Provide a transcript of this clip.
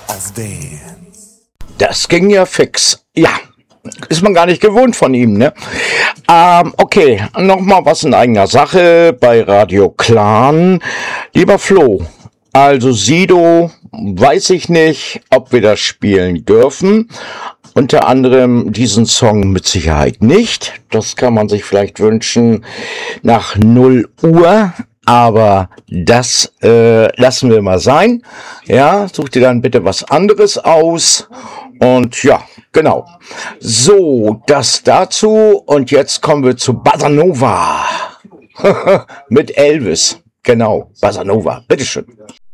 of Dance. Das ging ja fix. Ja, ist man gar nicht gewohnt von ihm, ne? Okay, nochmal was in eigener Sache bei Radio Clan. Lieber Flo, also Sido, weiß ich nicht, ob wir das spielen dürfen. Unter anderem diesen Song mit Sicherheit nicht. Das kann man sich vielleicht wünschen nach 0 Uhr. Aber das lassen wir mal sein. Ja, such dir dann bitte was anderes aus. Und ja, genau. So, das dazu. Und jetzt kommen wir zu Bossa Nova. Mit Elvis. Genau, Bossa Nova. Bitteschön.